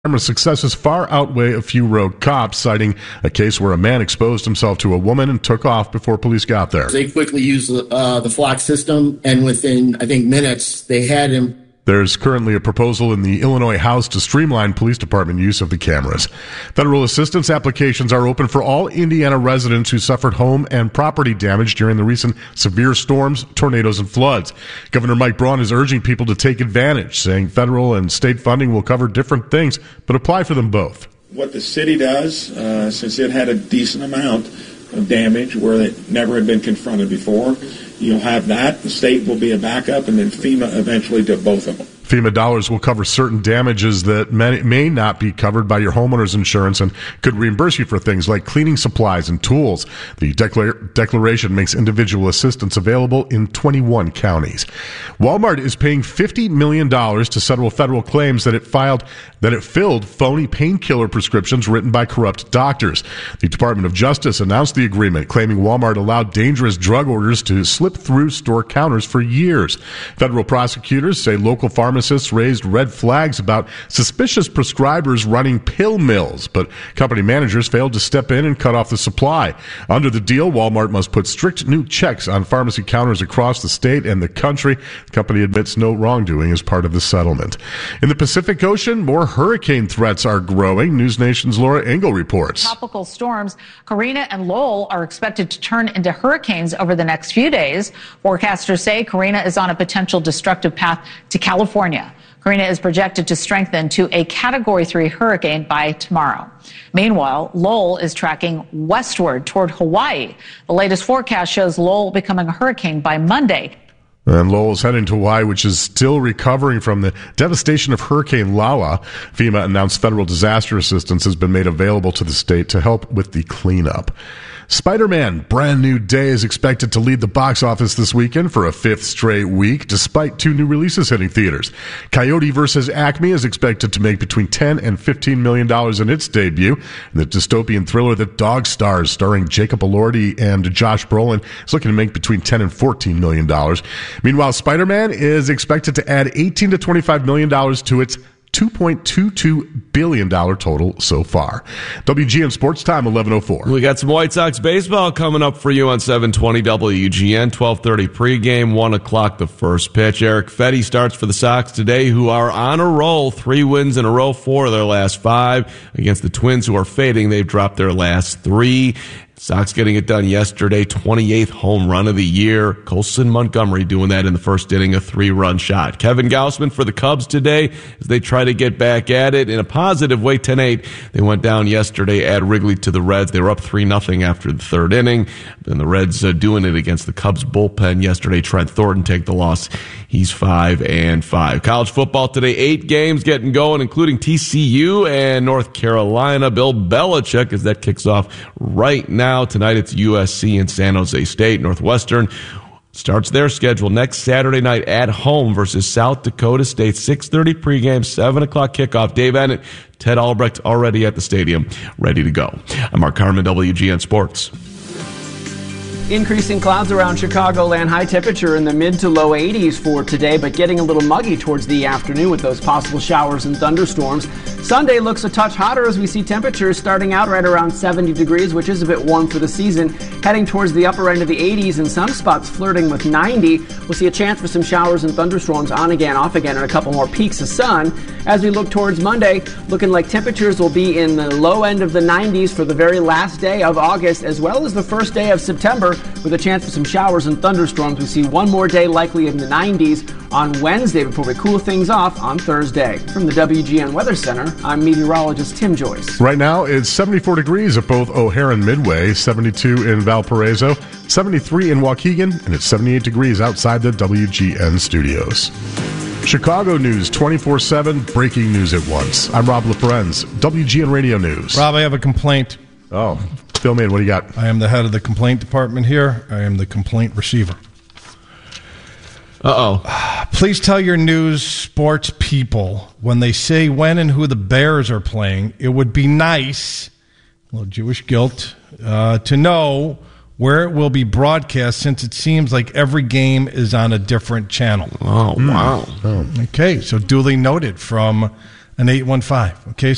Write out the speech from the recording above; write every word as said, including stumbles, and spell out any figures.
Camera successes far outweigh a few rogue cops, citing a case where a man exposed himself to a woman and took off before police got there. They quickly used uh, the Flock system, and within, I think, minutes, they had him. There's currently a proposal in the Illinois House to streamline police department use of the cameras. Federal assistance applications are open for all Indiana residents who suffered home and property damage during the recent severe storms, tornadoes, and floods. Governor Mike Braun is urging people to take advantage, saying federal and state funding will cover different things, but apply for them both. What the city does, uh, since it had a decent amount of damage where it never had been confronted before, you'll have that. The state will be a backup, and then FEMA eventually do both of them. FEMA dollars will cover certain damages that may, may not be covered by your homeowner's insurance and could reimburse you for things like cleaning supplies and tools. The declar- declaration makes individual assistance available in twenty-one counties. Walmart is paying fifty million dollars to settle federal claims that it filed that it filled phony painkiller prescriptions written by corrupt doctors. The Department of Justice announced the agreement, claiming Walmart allowed dangerous drug orders to slip through store counters for years. Federal prosecutors say local pharmacists raised red flags about suspicious prescribers running pill mills, but company managers failed to step in and cut off the supply. Under the deal, Walmart must put strict new checks on pharmacy counters across the state and the country. The company admits no wrongdoing as part of the settlement. In the Pacific Ocean, more hurricane threats are growing. News Nation's Laura Engel reports. Tropical storms Karina and Lowell are expected to turn into hurricanes over the next few days. Forecasters say Karina is on a potential destructive path to California. Karina is projected to strengthen to a Category three hurricane by tomorrow. Meanwhile, Lowell is tracking westward toward Hawaii. The latest forecast shows Lowell becoming a hurricane by Monday. And Lowell's heading to Hawaii, which is still recovering from the devastation of Hurricane Lawa. FEMA announced federal disaster assistance has been made available to the state to help with the cleanup. Spider-Man Brand New Day is expected to lead the box office this weekend for a fifth straight week, despite two new releases hitting theaters. Coyote versus Acme is expected to make between ten and fifteen million dollars in its debut. The dystopian thriller The Dog Stars, starring Jacob Elordi and Josh Brolin, is looking to make between ten and fourteen million dollars. Meanwhile, Spider-Man is expected to add eighteen to twenty-five million dollars to its two point two two billion dollars total so far. W G N Sports Time, eleven oh four. We got some White Sox baseball coming up for you on seven twenty W G N, twelve thirty pregame, one o'clock the first pitch. Eric Fetty starts for the Sox today, who are on a roll. Three wins in a row, four of their last five. Against the Twins, who are fading, they've dropped their last three. Sox getting it done yesterday, twenty-eighth home run of the year. Colson Montgomery doing that in the first inning, a three-run shot. Kevin Gausman for the Cubs today as they try to get back at it in a positive way, ten eight. They went down yesterday at Wrigley to the Reds. They were up three nothing after the third inning. Then the Reds uh, doing it against the Cubs bullpen yesterday. Trent Thornton take the loss. He's five and five. College football today, eight games getting going, including T C U and North Carolina. Bill Belichick, as that kicks off right now. Tonight it's U S C and San Jose State. Northwestern starts their schedule next Saturday night at home versus South Dakota State. six thirty pregame, seven o'clock kickoff. Dave Ennett, Ted Albrecht already at the stadium, ready to go. I'm Mark Carman, W G N Sports. Increasing clouds around Chicagoland, high temperature in the mid to low eighties for today, but getting a little muggy towards the afternoon with those possible showers and thunderstorms. Sunday looks a touch hotter as we see temperatures starting out right around seventy degrees, which is a bit warm for the season. Heading towards the upper end of the eighties and some spots flirting with ninety. We'll see a chance for some showers and thunderstorms on again, off again, and a couple more peaks of sun. As we look towards Monday, looking like temperatures will be in the low end of the nineties for the very last day of August, as well as the first day of September, with a chance for some showers and thunderstorms. We see one more day likely in the nineties on Wednesday before we cool things off on Thursday. From the W G N Weather Center, I'm meteorologist Tim Joyce. Right now, it's seventy-four degrees at both O'Hare and Midway, seventy-two in Valparaiso, seventy-three in Waukegan, and it's seventy-eight degrees outside the W G N studios. Chicago news twenty-four seven, breaking news at once. I'm Rob LaFrenz, W G N Radio News. Rob, I have a complaint. Oh, Phil Main, what do you got? I am the head of the complaint department here. I am the complaint receiver. Uh-oh. Please tell your news sports people when they say when and who the Bears are playing, it would be nice, a little Jewish guilt, uh, to know where it will be broadcast, since it seems like every game is on a different channel. Oh, wow. Oh. Okay, so duly noted from an eight one five. Okay,